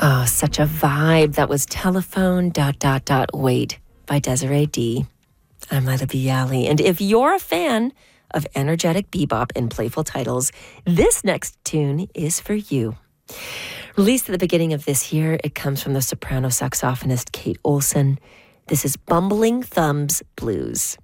Oh, such a vibe. That was Telephone ... Wait by Desiree D. I'm Lila Bialy. And if you're a fan of energetic bebop and playful titles, this next tune is for you. Released at the beginning of this year, it comes from the soprano saxophonist Kate Olson. This is Bumbling Thumbs Blues.